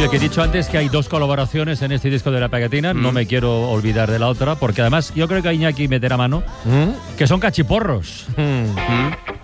Oye, que he dicho antes que hay 2 colaboraciones en este disco de La Pegatina, no me quiero olvidar de la otra, porque además yo creo que Iñaki meterá mano, que son cachiporros.